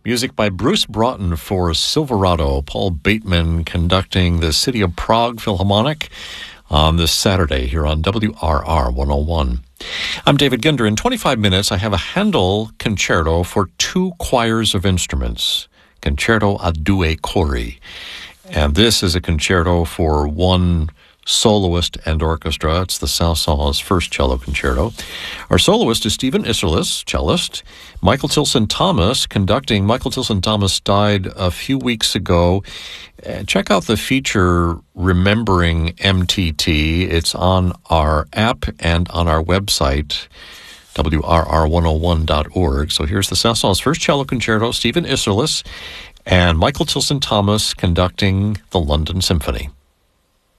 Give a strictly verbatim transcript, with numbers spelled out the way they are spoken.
Music by Bruce Broughton for Silverado. Paul Bateman conducting the City of Prague Philharmonic on this Saturday here on W R R one oh one. I'm David Ginder. In twenty-five minutes, I have a Handel concerto for two choirs of instruments, Concerto a Due Cori. And this is a concerto for one soloist and orchestra. It's the Saint-Saëns first cello concerto. Our soloist is Stephen Isserlis, cellist. Michael Tilson Thomas conducting. Michael Tilson Thomas died a few weeks ago. Uh, check out the feature Remembering M T T. It's on our app and on our website, W R R one oh one dot org. So here's the Saint-Saëns first cello concerto, Stephen Isserlis, and Michael Tilson Thomas conducting the London Symphony.